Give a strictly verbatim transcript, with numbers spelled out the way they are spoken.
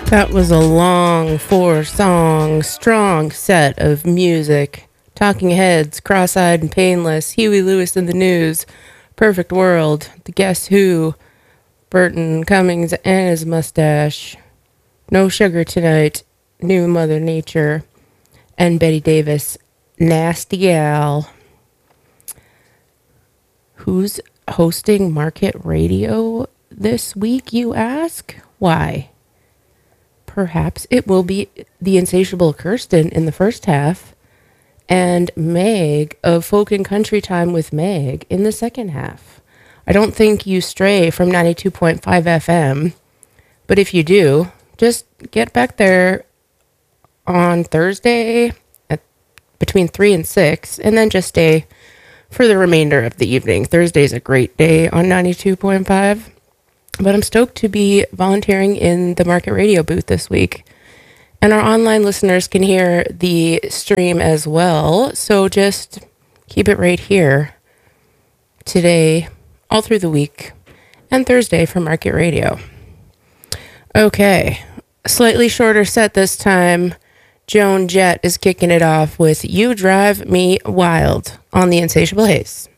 That was a long, four-song, strong set of music. Talking Heads, Cross-Eyed and Painless, Huey Lewis and the News, Perfect World, The Guess Who, Burton Cummings and his mustache, No Sugar Tonight, New Mother Nature, and Betty Davis, Nasty Gal. Who's hosting Market Radio this week, you ask? Why? Perhaps it will be the insatiable Kirsten in the first half and Meg of Folk and Country Time with Meg in the second half. I don't think you stray from ninety-two point five F M, but if you do, just get back there on Thursday at between three and six, and then just stay for the remainder of the evening. Thursday's a great day on ninety-two point five. But I'm stoked to be volunteering in the Market Radio booth this week. And our online listeners can hear the stream as well. So just keep it right here today, all through the week, and Thursday for Market Radio. Okay, slightly shorter set this time. Joan Jett is kicking it off with You Drive Me Wild on the Insatiable Haze.